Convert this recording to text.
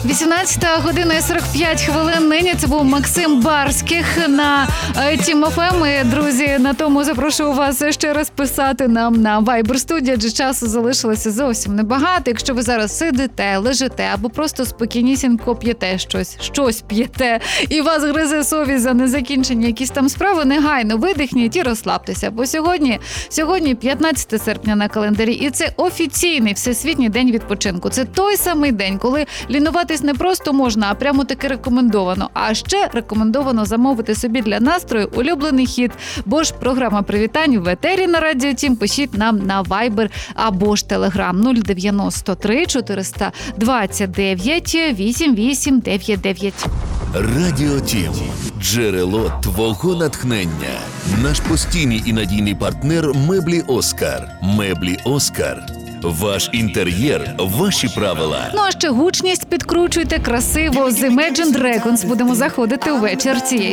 18 година і 45 хвилин. Нині це був Максим Барських на Тім ФМ. І, друзі, на тому запрошую вас ще раз писати нам на Viber студію, адже часу залишилося зовсім небагато. Якщо ви зараз сидите, лежите або просто спокійнісінько п'єте щось п'єте, і вас гризе совість за незакінчені якісь там справи, негайно видихніть і розслабтеся. Бо сьогодні 15 серпня на календарі, і це офіційний Всесвітній день відпочинку. Це той самий день, коли лінуватись не просто можна, а прямо таки рекомендовано. А ще рекомендовано замовити собі для настрою улюблений хіт. Бо ж програма привітань в етері на Радіо Тім. Пишіть нам на Viber або ж Telegram 093 429 8899. Радіо Тім. Джерело твого натхнення. Наш постійний і надійний партнер Меблі Оскар. Меблі Оскар. Ваш інтер'єр, ваші правила. Ну а ще гучність підкручуйте красиво. З Imagine Dragons будемо заходити увечір цієї